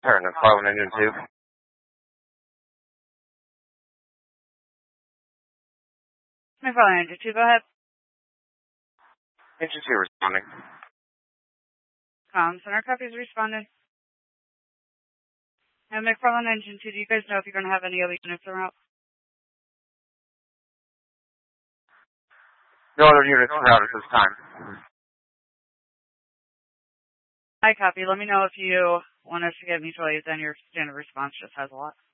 Turn the phone engine 2. McFarland Engine 2, go ahead. Engine 2 responding. Center copies responded. And McFarland Engine 2, do you guys know if you're going to have any other units en route? No other units en route at this time. I copy. Let me know if you want us to get mutual aid, then your standard response just has a lot.